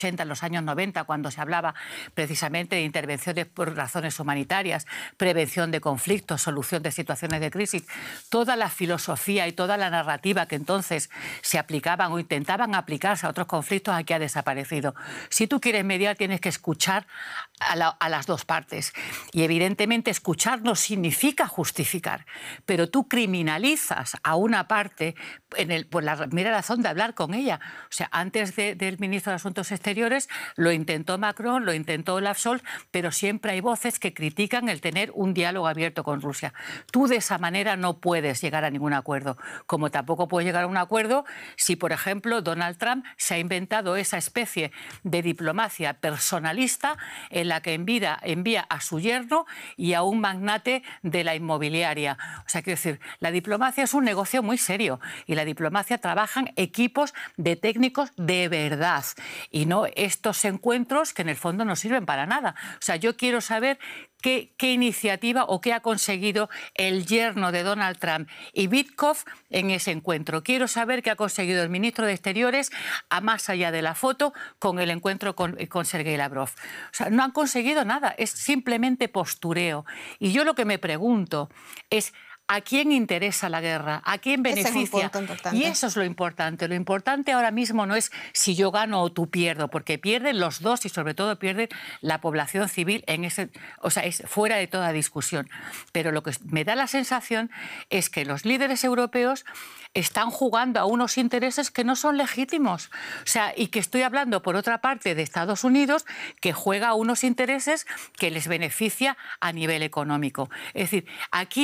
en los años 90, cuando se hablaba precisamente de intervenciones por razones humanitarias, prevención de conflictos, solución de situaciones de crisis, toda la filosofía y toda la narrativa que entonces se aplicaban o intentaban aplicarse a otros conflictos aquí ha desaparecido. Si tú quieres mediar, tienes que escuchar a las dos partes. Y evidentemente escuchar no significa justificar, pero tú criminalizas a una parte por la mera razón de hablar con ella. O sea, antes del ministro de Asuntos Exteriores lo intentó Macron, lo intentó Olaf Scholz, pero siempre hay voces que critican el tener un diálogo abierto con Rusia. Tú de esa manera no puedes llegar a ningún acuerdo, como tampoco puedes llegar a un acuerdo si, por ejemplo, Donald Trump se ha inventado esa especie de diplomacia personalista en la que envía a su yerno y a un magnate de la inmobiliaria. O sea, quiero decir, la diplomacia es un negocio muy serio y la diplomacia trabajan equipos de técnicos de verdad y no estos encuentros que en el fondo no sirven para nada. O sea, yo quiero saber qué iniciativa o qué ha conseguido el yerno de Donald Trump y Witkoff en ese encuentro. Quiero saber qué ha conseguido el ministro de Exteriores, a más allá de la foto, con el encuentro con Sergei Lavrov. O sea, no han conseguido nada, es simplemente postureo. Y yo lo que me pregunto es: ¿a quién interesa la guerra? ¿A quién beneficia? Y eso es lo importante. Lo importante ahora mismo no es si yo gano o tú pierdo, porque pierden los dos y sobre todo pierde la población civil o sea, es fuera de toda discusión. Pero lo que me da la sensación es que los líderes europeos están jugando a unos intereses que no son legítimos. O sea, y que estoy hablando, por otra parte, de Estados Unidos, que juega a unos intereses que les beneficia a nivel económico. Es decir,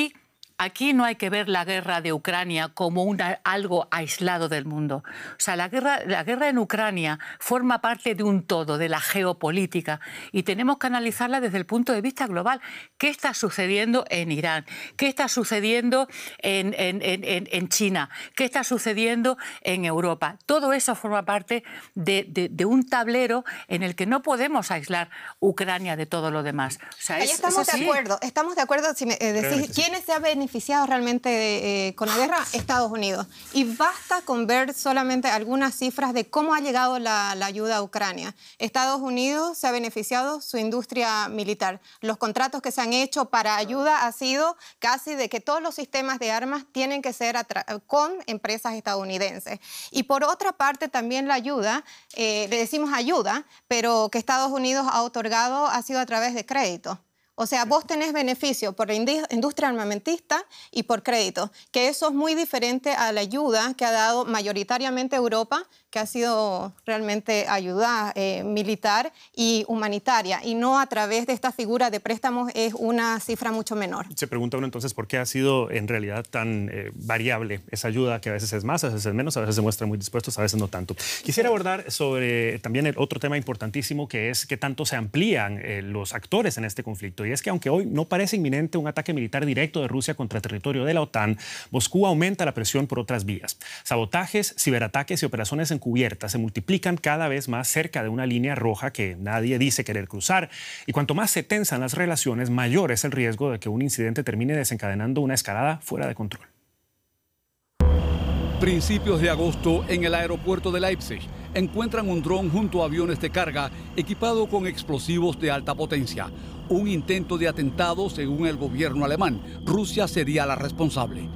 Aquí no hay que ver la guerra de Ucrania como algo aislado del mundo. O sea, la guerra en Ucrania forma parte de un todo, de la geopolítica, y tenemos que analizarla desde el punto de vista global. ¿Qué está sucediendo en Irán? ¿Qué está sucediendo en China? ¿Qué está sucediendo en Europa? Todo eso forma parte de un tablero en el que no podemos aislar Ucrania de todo lo demás. O sea, ahí estamos de acuerdo. Estamos de acuerdo si me decís quiénes se han beneficiado realmente con la guerra. Estados Unidos. Y basta con ver solamente algunas cifras de cómo ha llegado la ayuda a Ucrania. Estados Unidos se ha beneficiado su industria militar. Los contratos que se han hecho para ayuda ha sido casi de que todos los sistemas de armas tienen que ser con empresas estadounidenses. Y por otra parte también la ayuda, le decimos ayuda, pero que Estados Unidos ha otorgado ha sido a través de crédito. O sea, vos tenés beneficio por la industria armamentista y por crédito, que eso es muy diferente a la ayuda que ha dado mayoritariamente Europa, que ha sido realmente ayuda militar y humanitaria, y no a través de esta figura de préstamos, es una cifra mucho menor. Se pregunta uno entonces por qué ha sido en realidad tan variable esa ayuda, que a veces es más, a veces es menos, a veces se muestran muy dispuestos, a veces no tanto. Quisiera abordar sobre también el otro tema importantísimo, que es qué tanto se amplían los actores en este conflicto. Y es que aunque hoy no parece inminente un ataque militar directo de Rusia contra el territorio de la OTAN, Moscú aumenta la presión por otras vías. Sabotajes, ciberataques y operaciones encubiertas se multiplican cada vez más cerca de una línea roja que nadie dice querer cruzar. Y cuanto más se tensan las relaciones, mayor es el riesgo de que un incidente termine desencadenando una escalada fuera de control. Principios de agosto, en el aeropuerto de Leipzig, encuentran un dron junto a aviones de carga equipado con explosivos de alta potencia. Un intento de atentado, según el gobierno alemán. Rusia sería la responsable.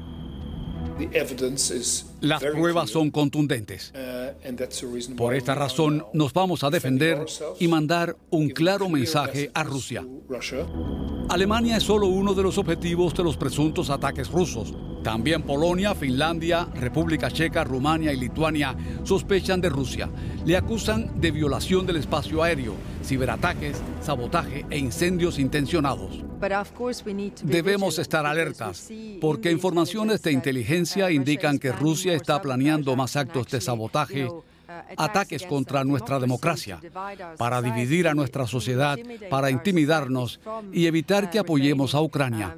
Las pruebas son contundentes. Por esta razón, nos vamos a defender y mandar un claro mensaje a Rusia. Alemania es solo uno de los objetivos de los presuntos ataques rusos. También Polonia, Finlandia, República Checa, Rumania y Lituania sospechan de Rusia. Le acusan de violación del espacio aéreo, ciberataques, sabotaje e incendios intencionados. Debemos estar alertas, porque informaciones de inteligencia indican que Rusia está planeando más actos de sabotaje, ataques contra nuestra democracia, para dividir a nuestra sociedad, para intimidarnos y evitar que apoyemos a Ucrania.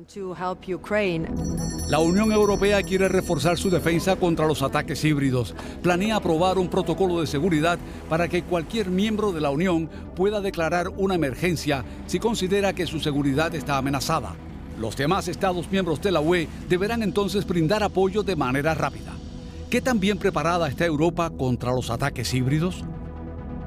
La Unión Europea quiere reforzar su defensa contra los ataques híbridos. Planea aprobar un protocolo de seguridad para que cualquier miembro de la Unión pueda declarar una emergencia si considera que su seguridad está amenazada. Los demás Estados miembros de la UE deberán entonces brindar apoyo de manera rápida. ¿Qué tan bien preparada está Europa contra los ataques híbridos?